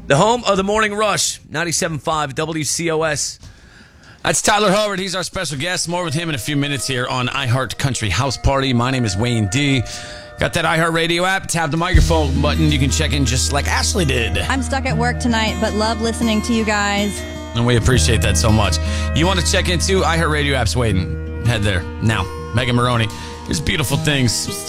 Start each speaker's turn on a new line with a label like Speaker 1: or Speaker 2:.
Speaker 1: The home of the Morning Rush, 97.5 WCOS. That's Tyler Hubbard. He's our special guest. More with him in a few minutes here on iHeart Country House Party. My name is Wayne D. Got that iHeart Radio app. Tap the microphone button. You can check in just like Ashley did.
Speaker 2: I'm stuck at work tonight, but love listening to you guys.
Speaker 1: And we appreciate that so much. You want to check in too? iHeart Radio app's waiting. Head there now. Megan Maroney. Here's Beautiful Things.